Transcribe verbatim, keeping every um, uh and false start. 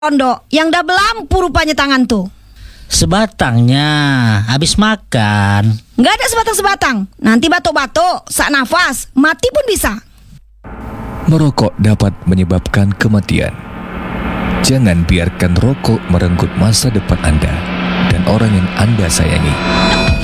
Rondo yang dah belampu rupanya tangan tuh. Sebatangnya habis makan. Nggak ada sebatang-sebatang. Nanti batuk-batuk, sak nafas, mati pun bisa. Merokok dapat menyebabkan kematian. Jangan biarkan rokok merenggut masa depan Anda dan orang yang Anda sayangi.